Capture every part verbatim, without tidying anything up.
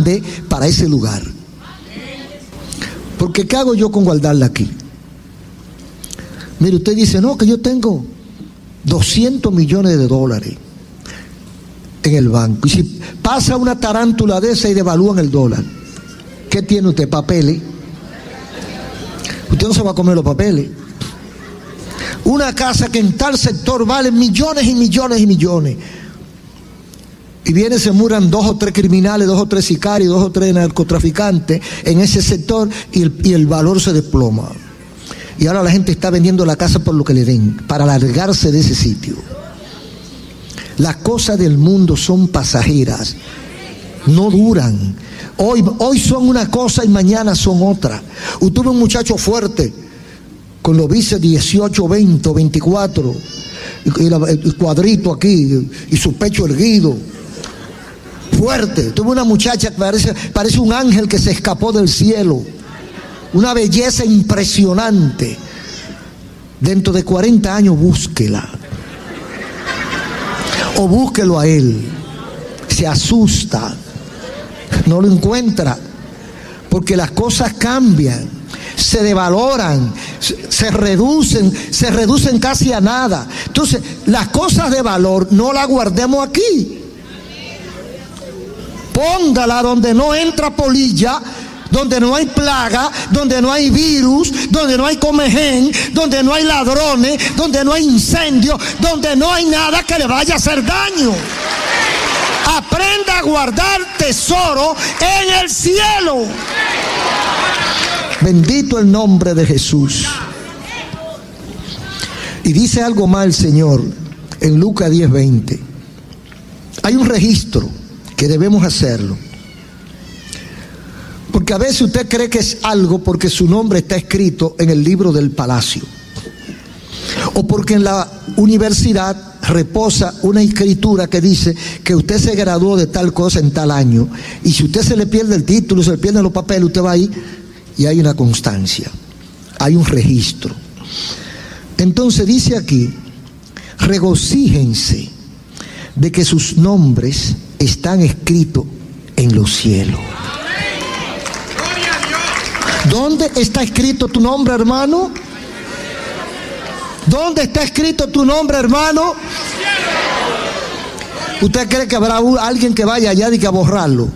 mande para ese lugar. Porque ¿qué hago yo con guardarla aquí? Mire, usted dice, no, que yo tengo doscientos millones de dólares en el banco. Y si pasa una tarántula de esa y devalúan el dólar, ¿qué tiene usted? Papeles. Usted no se va a comer los papeles. Una casa que en tal sector vale millones y millones y millones. Y vienen, se muran dos o tres criminales, dos o tres sicarios, dos o tres narcotraficantes en ese sector y el, y el valor se desploma. Y ahora la gente está vendiendo la casa por lo que le den, para largarse de ese sitio. Las cosas del mundo son pasajeras, no duran. Hoy, hoy son una cosa y mañana son otra. Usted ve un muchacho fuerte, con los bíceps dieciocho, veinte, veinticuatro, y la, el cuadrito aquí, y su pecho erguido, fuerte. Tuve una muchacha que parece, parece un ángel que se escapó del cielo, una belleza impresionante. Dentro de cuarenta años búsquela, o búsquelo a él. Se asusta, no lo encuentra, porque las cosas cambian, se devaloran, se, se reducen, se reducen casi a nada. Entonces, las cosas de valor no las guardemos aquí. Póngala donde no entra polilla, donde no hay plaga, donde no hay virus, donde no hay comején, donde no hay ladrones, donde no hay incendios, donde no hay nada que le vaya a hacer daño. Aprenda a guardar tesoro en el cielo. Bendito el nombre de Jesús. Y dice algo más el Señor en Lucas diez veinte. Hay un registro que debemos hacerlo. Porque a veces usted cree que es algo porque su nombre está escrito en el libro del palacio, o porque en la universidad reposa una escritura que dice que usted se graduó de tal cosa en tal año, y si usted se le pierde el título, se le pierden los papeles, usted va ahí y hay una constancia, hay un registro. Entonces dice aquí, regocíjense de que sus nombres están escritos en los cielos. ¿Dónde está escrito tu nombre, hermano? ¿Dónde está escrito tu nombre, hermano? ¿Usted cree que habrá alguien que vaya allá y que a borrarlo?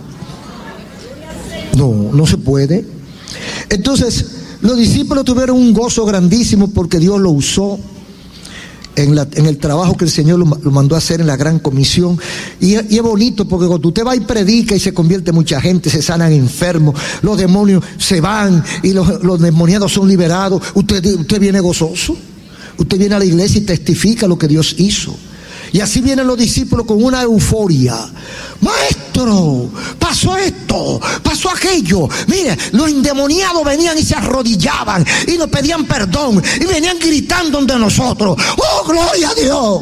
No, no se puede. Entonces, los discípulos tuvieron un gozo grandísimo porque Dios lo usó en, la, en el trabajo que el Señor lo, lo mandó a hacer en la gran comisión. Y, y es bonito porque cuando usted va y predica y se convierte mucha gente, se sanan enfermos, los demonios se van y los, los demoniados son liberados. Usted, usted viene gozoso. Usted viene a la iglesia y testifica lo que Dios hizo. Y así vienen los discípulos con una euforia. Maestro, pasó esto, pasó aquello. Mire, los endemoniados venían y se arrodillaban y nos pedían perdón y venían gritando de nosotros. ¡Oh, gloria a Dios!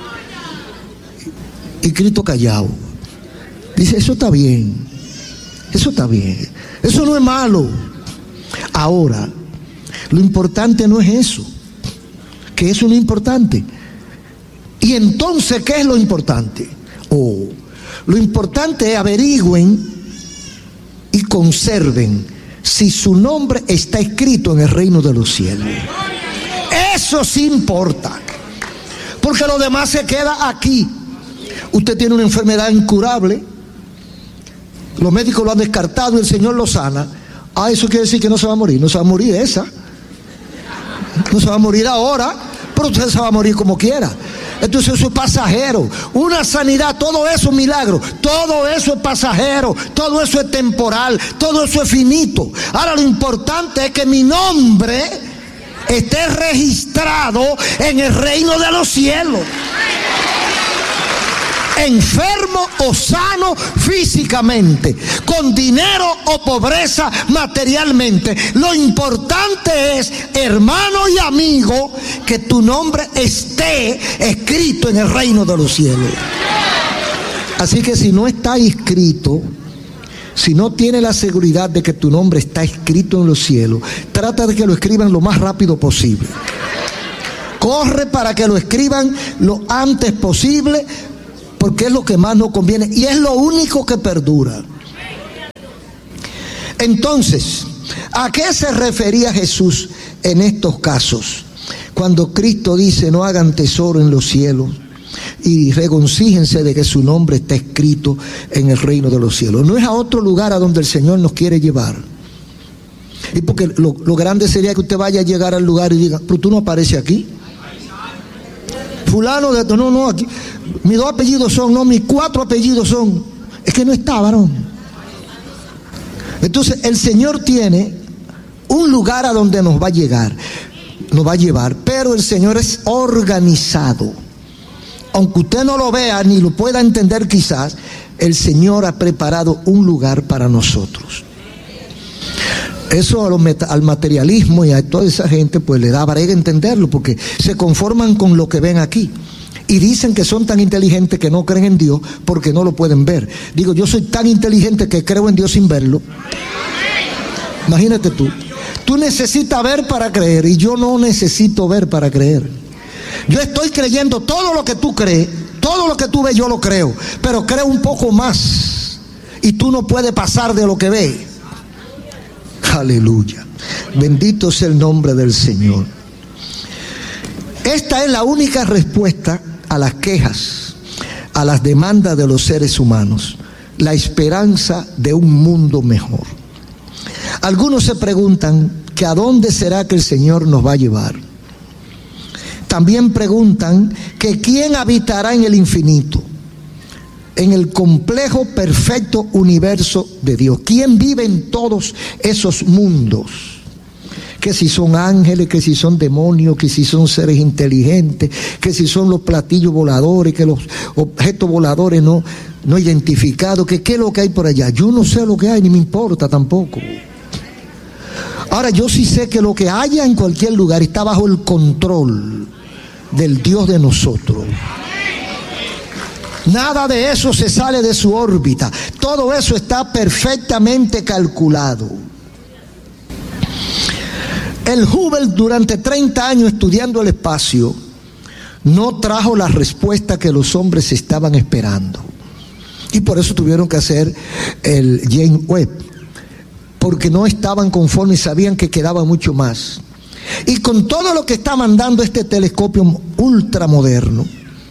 Y Cristo callado. Dice, eso está bien, eso está bien, eso no es malo. Ahora, lo importante no es eso, que eso no es importante. Y entonces, ¿qué es lo importante? Oh, lo importante es averigüen y conserven si su nombre está escrito en el reino de los cielos. Eso sí importa, porque lo demás se queda aquí. Usted tiene una enfermedad incurable, los médicos lo han descartado y el Señor lo sana. Ah, eso quiere decir que no se va a morir. No se va a morir esa, no se va a morir ahora, pero usted se va a morir como quiera. Entonces eso es pasajero. Una sanidad, todo eso es milagro, todo eso es pasajero, todo eso es temporal, todo eso es finito. Ahora lo importante es que mi nombre esté registrado en el reino de los cielos. Enfermo o sano físicamente, con dinero o pobreza materialmente, lo importante es, hermano y amigo, que tu nombre esté escrito en el reino de los cielos. Así que si no está inscrito, si no tiene la seguridad de que tu nombre está escrito en los cielos, trata de que lo escriban lo más rápido posible. Corre para que lo escriban lo antes posible, porque es lo que más nos conviene y es lo único que perdura. Entonces, ¿a qué se refería Jesús en estos casos? Cuando Cristo dice: no hagan tesoro en los cielos y regocíjense de que su nombre está escrito en el reino de los cielos. No es a otro lugar a donde el Señor nos quiere llevar. Y porque lo, lo grande sería que usted vaya a llegar al lugar y diga: pero tú no apareces aquí. Fulano de esto, no, no, aquí. Mis dos apellidos son, no, mis cuatro apellidos son. Es que no está, varón. Entonces el Señor tiene un lugar a donde nos va a llegar, nos va a llevar, pero el Señor es organizado. Aunque usted no lo vea ni lo pueda entender quizás, el Señor ha preparado un lugar para nosotros. Eso a los, al materialismo y a toda esa gente pues le da brega entenderlo, porque se conforman con lo que ven aquí. Y dicen que son tan inteligentes que no creen en Dios porque no lo pueden ver. Digo, yo soy tan inteligente que creo en Dios sin verlo. Imagínate tú. Tú necesitas ver para creer y yo no necesito ver para creer. Yo estoy creyendo todo lo que tú crees, todo lo que tú ves yo lo creo, pero creo un poco más y tú no puedes pasar de lo que ves. Aleluya. Bendito sea el nombre del Señor. Esta es la única respuesta a las quejas, a las demandas de los seres humanos, la esperanza de un mundo mejor. Algunos se preguntan que a dónde será que el Señor nos va a llevar. También preguntan que quién habitará en el infinito, en el complejo, perfecto universo de Dios. ¿Quién vive en todos esos mundos? Que si son ángeles, que si son demonios, que si son seres inteligentes, que si son los platillos voladores, que los objetos voladores no, no identificados, que qué es lo que hay por allá. Yo no sé lo que hay, ni me importa tampoco. Ahora, yo sí sé que lo que haya en cualquier lugar está bajo el control del Dios de nosotros. Nada de eso se sale de su órbita. Todo eso está perfectamente calculado. El Hubble, durante treinta años estudiando el espacio, no trajo la respuesta que los hombres estaban esperando. Y por eso tuvieron que hacer el James Webb, porque no estaban conformes y sabían que quedaba mucho más. Y con todo lo que está mandando este telescopio ultramoderno,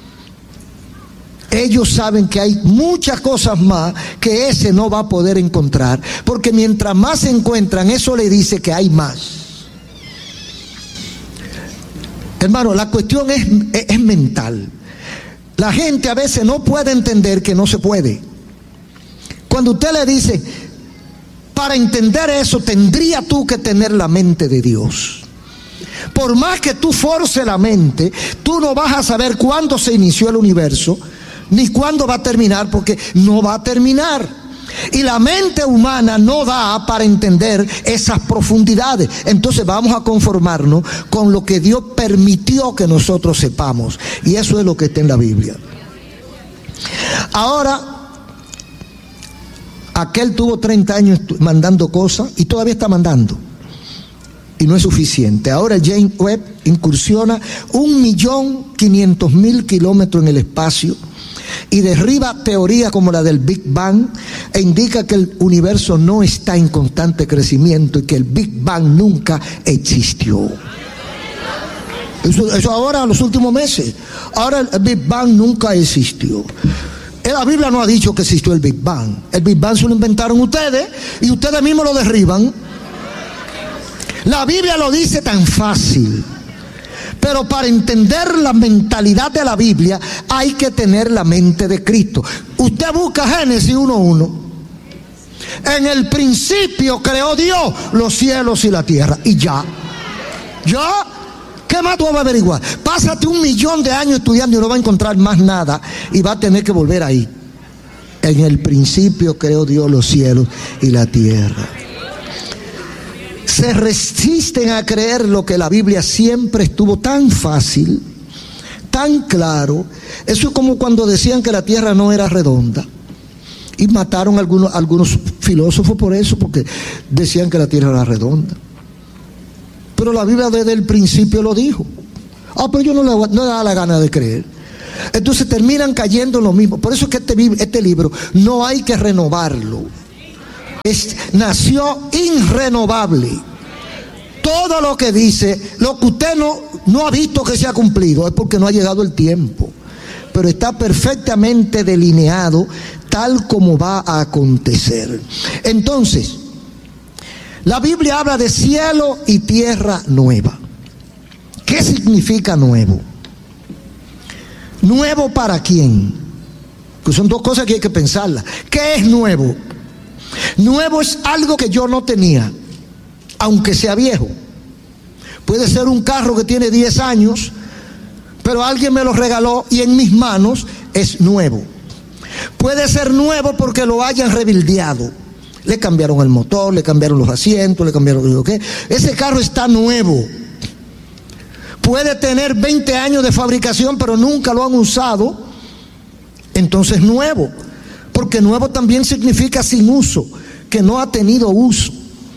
ellos saben que hay muchas cosas más que ese no va a poder encontrar, porque mientras más se encuentran, eso le dice que hay más. Hermano, la cuestión es, es, es mental. La gente a veces no puede entender que no se puede. Cuando usted le dice, para entender eso tendría tú que tener la mente de Dios. Por más que tú forces la mente, tú no vas a saber cuándo se inició el universo, ni cuándo va a terminar, porque no va a terminar. Y la mente humana no da para entender esas profundidades. Entonces vamos a conformarnos con lo que Dios permitió que nosotros sepamos. Y eso es lo que está en la Biblia. Ahora, aquel tuvo treinta años mandando cosas y todavía está mandando. Y no es suficiente. Ahora James Webb incursiona un millón quinientos mil kilómetros en el espacio y derriba teorías como la del Big Bang e indica que el universo no está en constante crecimiento y que el Big Bang nunca existió. Eso, eso ahora, en los últimos meses. Ahora el Big Bang nunca existió. La Biblia no ha dicho que existió el Big Bang. El Big Bang se lo inventaron ustedes y ustedes mismos lo derriban. La Biblia lo dice tan fácil. Pero para entender la mentalidad de la Biblia hay que tener la mente de Cristo. Usted busca Génesis uno uno. En el principio creó Dios los cielos y la tierra. Y ya. Ya. ¿Qué más tú vas a averiguar? Pásate un millón de años estudiando y no va a encontrar más nada. Y va a tener que volver ahí. En el principio creó Dios los cielos y la tierra. Se resisten a creer lo que la Biblia siempre estuvo tan fácil, tan claro. Eso es como cuando decían que la tierra no era redonda y mataron a algunos, algunos filósofos por eso, porque decían que la tierra era redonda. Pero la Biblia desde el principio lo dijo. Ah, pero yo no le, no le da la gana de creer. Entonces terminan cayendo en lo mismo. Por eso es que este, este libro no hay que renovarlo. es, nació irrenovable. Todo lo que dice, lo que usted no, no ha visto que se ha cumplido, es porque no ha llegado el tiempo. Pero está perfectamente delineado tal como va a acontecer. Entonces, la Biblia habla de cielo y tierra nueva. ¿Qué significa nuevo? ¿Nuevo para quién? Pues son dos cosas que hay que pensarlas. ¿Qué es nuevo? Nuevo es algo que yo no tenía, aunque sea viejo. Puede ser un carro que tiene diez años, pero alguien me lo regaló y en mis manos es nuevo. Puede ser nuevo porque lo hayan rebildeado. Le cambiaron el motor, le cambiaron los asientos, le cambiaron lo que. Ese carro está nuevo. Puede tener veinte años de fabricación, pero nunca lo han usado. Entonces nuevo. Porque nuevo también significa sin uso, que no ha tenido uso.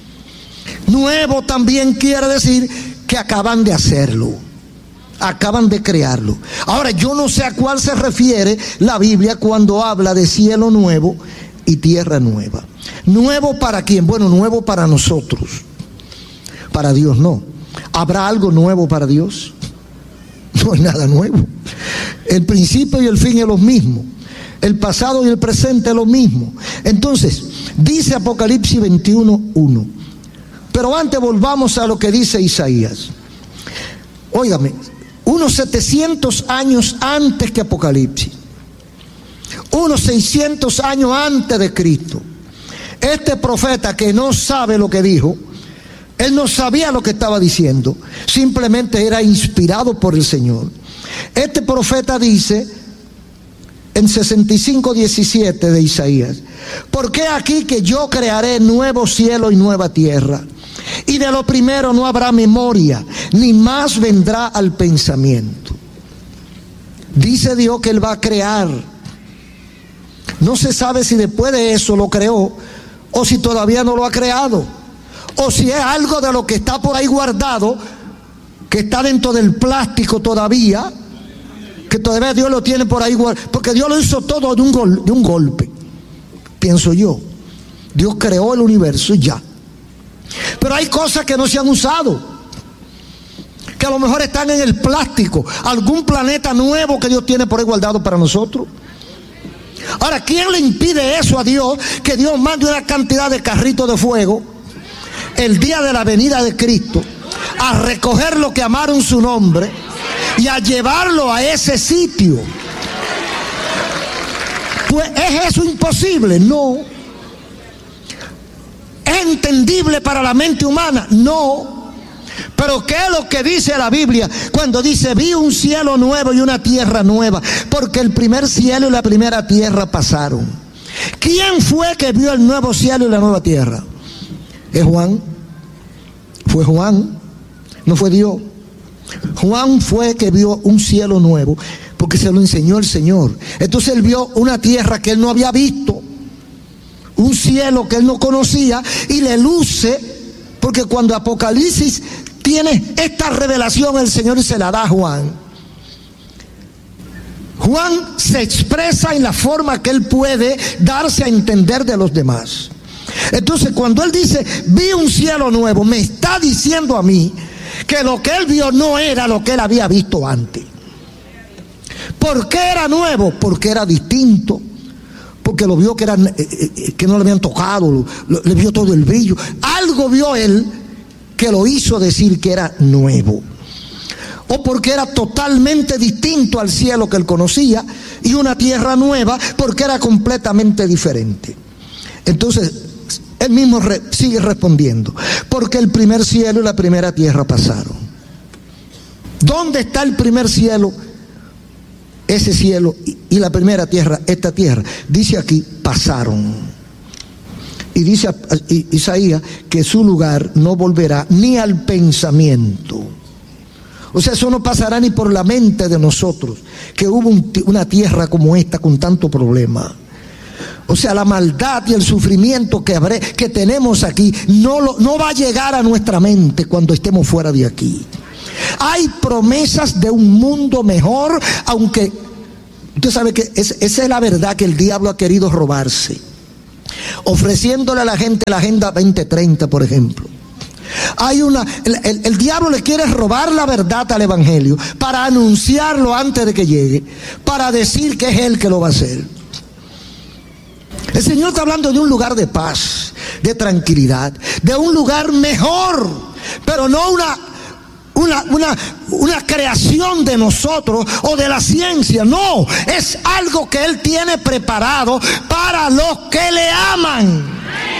Nuevo también quiere decir que acaban de hacerlo, acaban de crearlo. Ahora, yo no sé a cuál se refiere la Biblia cuando habla de cielo nuevo y tierra nueva. ¿Nuevo para quién? Bueno, nuevo para nosotros. Para Dios no. ¿Habrá algo nuevo para Dios? No hay nada nuevo. El principio y el fin es lo mismo. El pasado y el presente es lo mismo. Entonces, dice Apocalipsis veintiuno uno. Pero antes volvamos a lo que dice Isaías. Óigame, unos setecientos años antes que Apocalipsis, unos seiscientos años antes de Cristo, este profeta que no sabe lo que dijo, él no sabía lo que estaba diciendo, simplemente era inspirado por el Señor. Este profeta dice en sesenta y cinco diecisiete de Isaías: ¿por qué aquí que yo crearé nuevo cielo y nueva tierra? Y de lo primero no habrá memoria, ni más vendrá al pensamiento. Dice Dios que Él va a crear. No se sabe si después de eso lo creó, o si todavía no lo ha creado, o si es algo de lo que está por ahí guardado, que está dentro del plástico todavía, que todavía Dios lo tiene por ahí guardado, porque Dios lo hizo todo de un, gol, de un golpe, pienso yo. Dios creó el universo y ya. Pero hay cosas que no se han usado, que a lo mejor están en el plástico, algún planeta nuevo que Dios tiene por ahí guardado para nosotros. Ahora, ¿quién le impide eso a Dios? Que Dios mande una cantidad de carritos de fuego el día de la venida de Cristo a recoger lo que amaron su nombre y a llevarlo a ese sitio. Pues, ¿es eso imposible? No. ¿Es entendible para la mente humana? No. Pero ¿qué es lo que dice la Biblia cuando dice: vi un cielo nuevo y una tierra nueva? Porque el primer cielo y la primera tierra pasaron. ¿Quién fue que vio el nuevo cielo y la nueva tierra? ¿Es Juan? Fue Juan, no fue Dios. Juan fue que vio un cielo nuevo porque se lo enseñó el Señor. Entonces él vio una tierra que él no había visto, un cielo que él no conocía, y le luce, porque cuando Apocalipsis tiene esta revelación el Señor se la da a Juan. Juan se expresa en la forma que él puede darse a entender de los demás. Entonces, cuando él dice vi un cielo nuevo, me está diciendo a mí que lo que él vio no era lo que él había visto antes. ¿Por qué era nuevo? Porque era distinto, porque lo vio que, era, eh, que no le habían tocado, lo, lo, le vio todo el brillo. Algo vio él que lo hizo decir que era nuevo, o porque era totalmente distinto al cielo que él conocía, y una tierra nueva porque era completamente diferente. Entonces él mismo re, sigue respondiendo: porque el primer cielo y la primera tierra pasaron. ¿Dónde está el primer cielo? Ese cielo y, y la primera tierra, esta tierra. Dice aquí: pasaron. Y dice Isaías que su lugar no volverá ni al pensamiento. O sea, eso no pasará ni por la mente de nosotros, que hubo un, una tierra como esta con tanto problema. O sea, la maldad y el sufrimiento que, habré, que tenemos aquí no, lo, no va a llegar a nuestra mente cuando estemos fuera de aquí. Hay promesas de un mundo mejor, aunque usted sabe que es, esa es la verdad que el diablo ha querido robarse. ofreciéndole a la gente la Agenda veinte treinta, por ejemplo. Hay una, el, el, el diablo le quiere robar la verdad al evangelio para anunciarlo antes de que llegue, para decir que es él que lo va a hacer. El Señor está hablando de un lugar de paz, de tranquilidad, de un lugar mejor, pero no una, una, una, una creación de nosotros o de la ciencia. No, es algo que Él tiene preparado para los que le aman.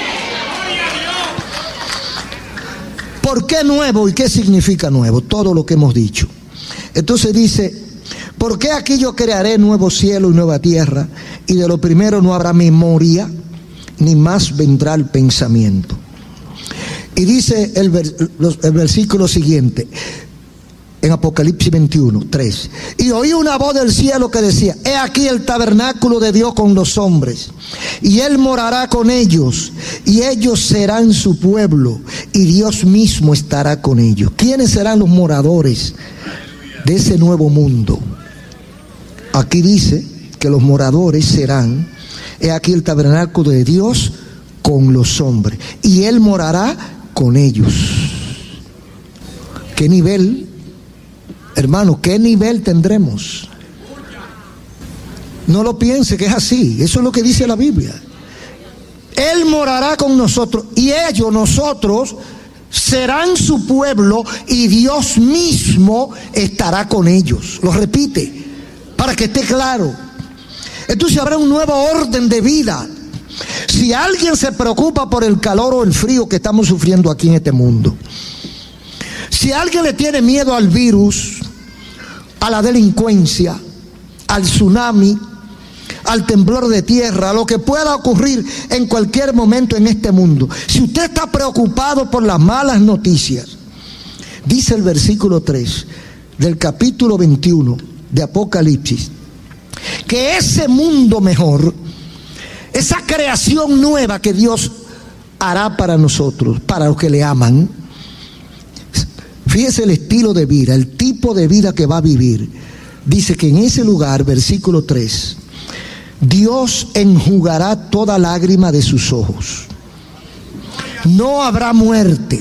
¿Por qué nuevo y qué significa nuevo? Todo lo que hemos dicho. Entonces dice, ¿por qué aquí yo crearé nuevo cielo y nueva tierra? Y de lo primero no habrá memoria, ni más vendrá el pensamiento. Y dice el, vers el versículo siguiente, en Apocalipsis veintiuno, tres. Y oí una voz del cielo que decía, he aquí el tabernáculo de Dios con los hombres, y Él morará con ellos, y ellos serán su pueblo, y Dios mismo estará con ellos. ¿Quiénes serán los moradores de ese nuevo mundo? Aquí dice que los moradores serán, he aquí el tabernáculo de Dios con los hombres, y Él morará con ellos. ¿Qué nivel? Hermano, ¿qué nivel tendremos? No lo piense que es así. Eso es lo que dice la Biblia. Él morará con nosotros y ellos, nosotros, serán su pueblo y Dios mismo estará con ellos. Lo repite para que esté claro. Entonces habrá un nuevo orden de vida. Si alguien se preocupa por el calor o el frío que estamos sufriendo aquí en este mundo, si alguien le tiene miedo al virus, a la delincuencia, al tsunami, al temblor de tierra, a lo que pueda ocurrir en cualquier momento en este mundo, si usted está preocupado por las malas noticias, dice el versículo tres del capítulo veintiuno de Apocalipsis, que ese mundo mejor, esa creación nueva que Dios hará para nosotros, para los que le aman, fíjese el estilo de vida, el tipo de vida que va a vivir. Dice que en ese lugar, versículo tres, Dios enjugará toda lágrima de sus ojos. No habrá muerte,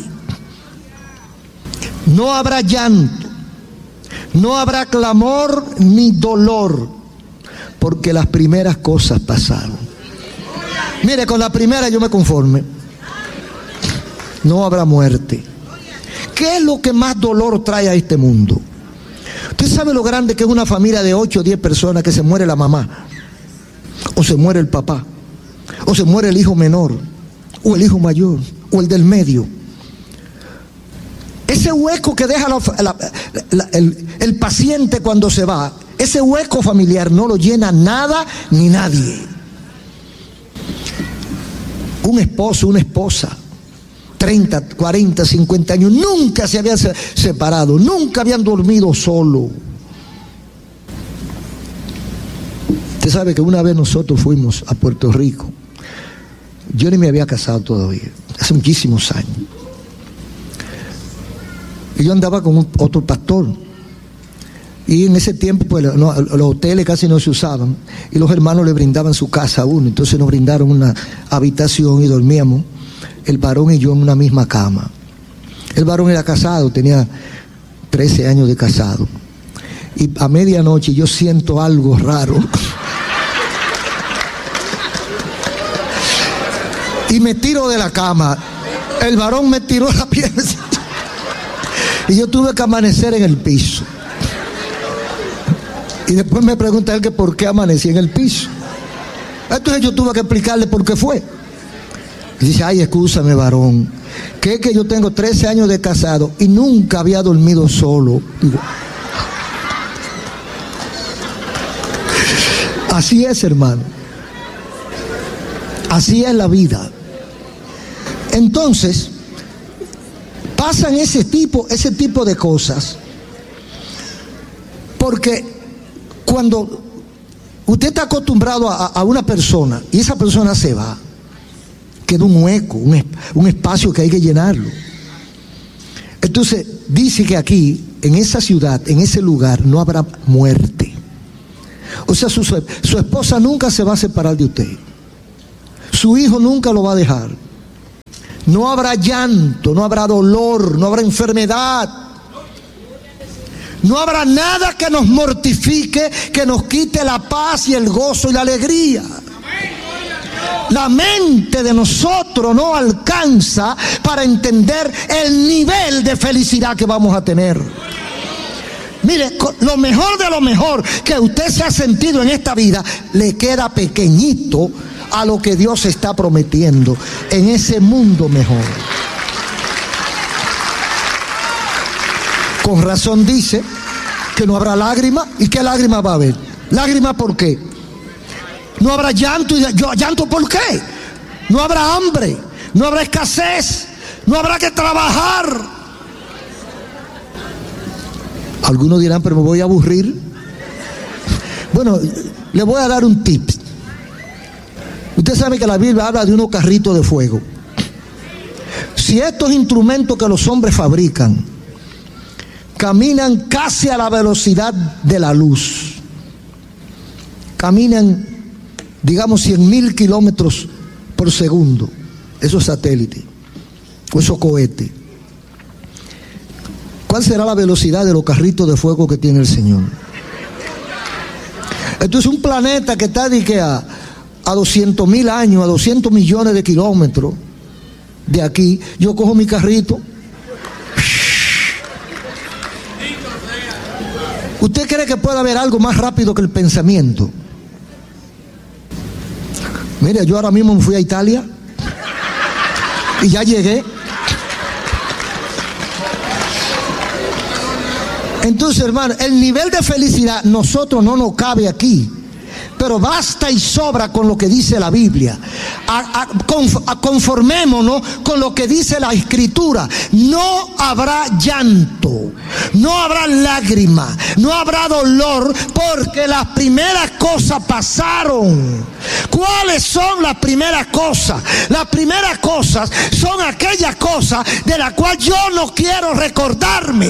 no habrá llanto, no habrá clamor ni dolor, porque las primeras cosas pasaron. Mire, con la primera yo me conforme. No habrá muerte. ¿Qué es lo que más dolor trae a este mundo? Usted sabe lo grande que es una familia de ocho o diez personas, que se muere la mamá, o se muere el papá, o se muere el hijo menor, o el hijo mayor, o el del medio. Ese hueco que deja la, la, la, el, el paciente cuando se va, ese hueco familiar no lo llena nada ni nadie. Un esposo, una esposa, treinta, cuarenta, cincuenta años, nunca se habían separado, nunca habían dormido solo. Usted sabe que una vez nosotros fuimos a Puerto Rico, yo ni me había casado todavía, hace muchísimos años, y yo andaba con un, otro pastor, y en ese tiempo pues no, los hoteles casi no se usaban, y los hermanos le brindaban su casa a uno, entonces nos brindaron una habitación y dormíamos el varón y yo en una misma cama. El varón era casado, tenía trece años de casado, y a medianoche yo siento algo raro y me tiro de la cama. El varón me tiró la pierna y yo tuve que amanecer en el piso. Y después me pregunta él que por qué amanecí en el piso. Entonces yo tuve que explicarle por qué fue. Y dice, ay, escúchame, varón, que es que yo tengo trece años de casado y nunca había dormido solo. Digo, así es, hermano. Así es la vida. Entonces, pasan ese tipo, ese tipo de cosas, porque cuando usted está acostumbrado a, a una persona y esa persona se va, queda un hueco, un, un espacio que hay que llenarlo. Entonces dice que aquí, en esa ciudad, en ese lugar, no habrá muerte. O sea, su, su esposa nunca se va a separar de usted. Su hijo nunca lo va a dejar. No habrá llanto, no habrá dolor, no habrá enfermedad. No habrá nada que nos mortifique, que nos quite la paz y el gozo y la alegría. La mente de nosotros no alcanza para entender el nivel de felicidad que vamos a tener. Mire, lo mejor de lo mejor que usted se ha sentido en esta vida le queda pequeñito a lo que Dios está prometiendo en ese mundo mejor. Con razón dice que no habrá lágrima. ¿Y qué lágrima va a haber? ¿Lágrima por qué? No habrá llanto. ¿Y llanto por qué? No habrá hambre, no habrá escasez, no habrá que trabajar. Algunos dirán, pero me voy a aburrir. Bueno, le voy a dar un tip. Usted sabe que la Biblia habla de unos carritos de fuego. Si estos instrumentos que los hombres fabrican caminan casi a la velocidad de la luz, caminan, digamos, cien mil kilómetros por segundo, esos satélites o esos cohetes, ¿cuál será la velocidad de los carritos de fuego que tiene el Señor? Entonces un planeta que está de que a, a doscientos mil años, a doscientos millones de kilómetros de aquí, yo cojo mi carrito. ¿Usted cree que puede haber algo más rápido que el pensamiento? Mire, yo ahora mismo me fui a Italia y ya llegué. Entonces, hermano, el nivel de felicidad nosotros no nos cabe aquí, pero basta y sobra con lo que dice la Biblia. A, a, a, conformémonos con lo que dice la Escritura. No habrá llanto, no habrá lágrima, no habrá dolor, porque las primeras cosas pasaron. ¿Cuáles son las primeras cosas? Las primeras cosas son aquellas cosas de las cuales yo no quiero recordarme.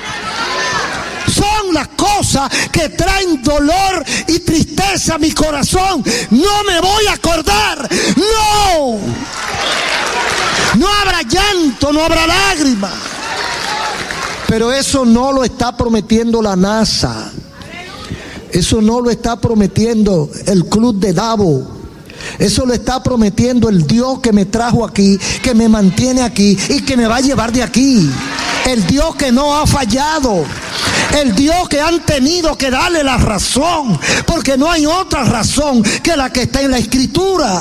Son las cosas que traen dolor y tristeza a mi corazón. No me voy a acordar. No. No habrá llanto, no habrá lágrimas. Pero eso no lo está prometiendo la NASA. Eso no lo está prometiendo el Club de Davos. Eso lo está prometiendo el Dios que me trajo aquí, que me mantiene aquí y que me va a llevar de aquí. El Dios que no ha fallado. El Dios que han tenido que darle la razón, porque no hay otra razón que la que está en la Escritura.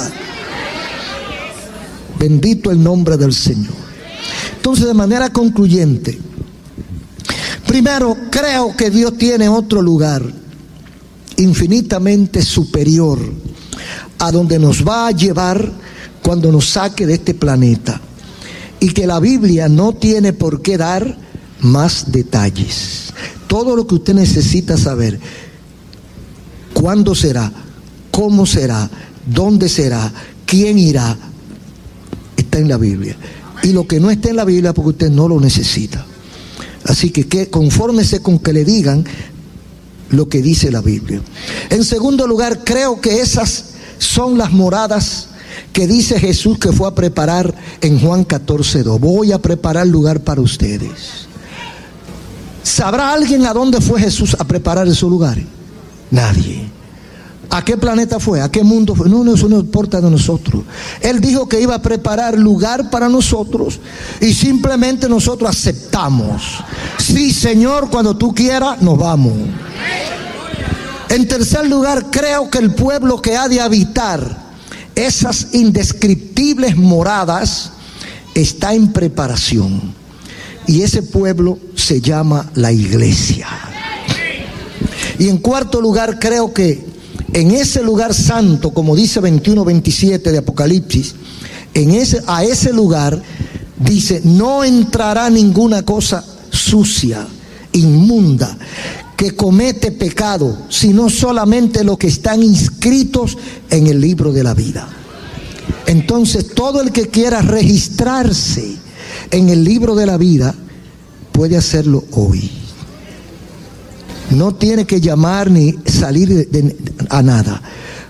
Bendito el nombre del Señor. Entonces, de manera concluyente, primero, creo que Dios tiene otro lugar infinitamente superior a donde nos va a llevar cuando nos saque de este planeta, y que la Biblia no tiene por qué dar más detalles. Todo lo que usted necesita saber, cuándo será, cómo será, dónde será, quién irá, está en la Biblia. Y lo que no está en la Biblia, porque usted no lo necesita. Así que, que confórmese con que le digan lo que dice la Biblia. En segundo lugar, creo que esas son las moradas que dice Jesús que fue a preparar en Juan catorce dos. Voy a preparar lugar para ustedes. ¿Sabrá alguien a dónde fue Jesús a preparar esos lugares? Nadie. ¿A qué planeta fue? ¿A qué mundo fue? No, no, eso no importa de nosotros. Él dijo que iba a preparar lugar para nosotros y simplemente nosotros aceptamos. Sí, Señor, cuando tú quieras, nos vamos. En tercer lugar, creo que el pueblo que ha de habitar esas indescriptibles moradas está en preparación. Y ese pueblo se llama la iglesia. Y en cuarto lugar, creo que en ese lugar santo, como dice veintiuno veintisiete de Apocalipsis, en ese, a ese lugar dice, no entrará ninguna cosa sucia, inmunda, que comete pecado, sino solamente los que están inscritos en el libro de la vida. Entonces, todo el que quiera registrarse en el libro de la vida puede hacerlo hoy. No tiene que llamar ni salir de, de, a nada.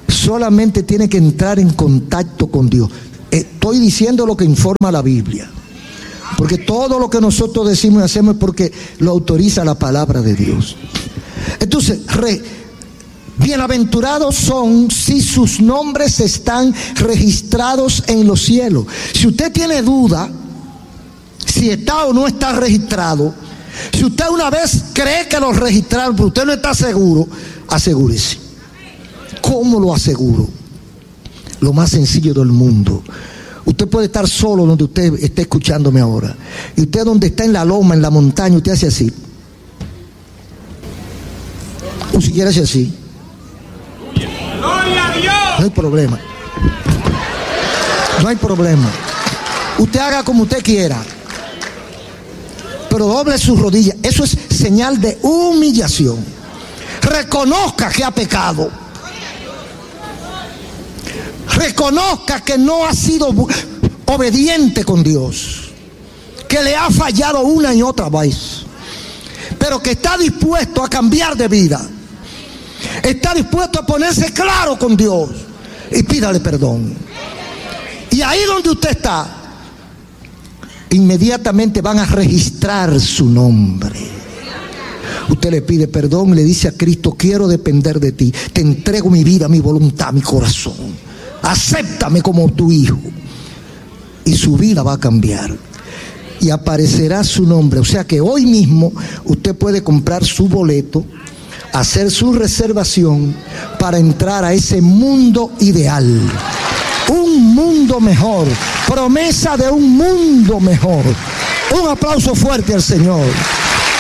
solamente tiene que entrar en contacto con Dios. Estoy diciendo lo que informa la Biblia, porque todo lo que nosotros decimos y hacemos es porque lo autoriza la palabra de Dios. Entonces, re, bienaventurados son si sus nombres están registrados en los cielos. Si usted tiene duda si está o no está registrado, si usted una vez cree que lo registraron pero usted no está seguro, asegúrese. ¿Cómo lo aseguro? Lo más sencillo del mundo. Usted puede estar solo donde usted esté escuchándome ahora, y usted donde está en la loma, en la montaña, usted hace así, o si quiere hacer así. ¡Gloria a Dios! No hay problema. No hay problema. Usted haga como usted quiera, pero doble sus rodillas. Eso es señal de humillación. Reconozca que ha pecado. Reconozca que no ha sido obediente con Dios, que le ha fallado una y otra vez, pero que está dispuesto a cambiar de vida, está dispuesto a ponerse claro con Dios y pídale perdón. Y ahí donde usted está, inmediatamente van a registrar su nombre. Usted le pide perdón y le dice a Cristo: quiero depender de ti, te entrego mi vida, mi voluntad, mi corazón, acéptame como tu hijo. Y su vida va a cambiar y aparecerá su nombre. O sea que hoy mismo usted puede comprar su boleto, hacer su reservación para entrar a ese mundo ideal, un mundo mejor, promesa de un mundo mejor. Un aplauso fuerte al Señor.